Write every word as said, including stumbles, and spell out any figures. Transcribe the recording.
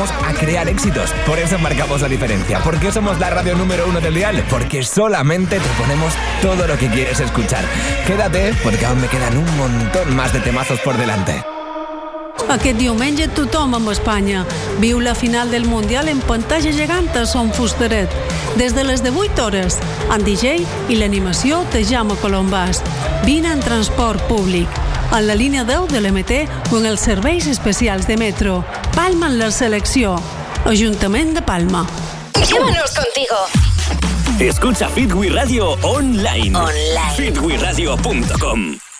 dedicamos a crear éxitos. Por eso marcamos la diferencia. ¿Por qué somos la radio número uno del dial? Porque solamente te ponemos todo lo que quieres escuchar. Quédate, porque aún me quedan un montón más de temazos por delante. Aquest diumenge tothom amb Espanya viu la final del Mundial en pantalla gegant a Son Fusteret. Des de les divuit hores, en D J i l'animació de Jaume Colombàs. Vine en transport públic, en la línia deu de l'M T o en els serveis especials de metro. Palma en la selecció. Ajuntament de Palma. Llévanos contigo. Escucha Fit We Radio online. Online. fit we radio punto com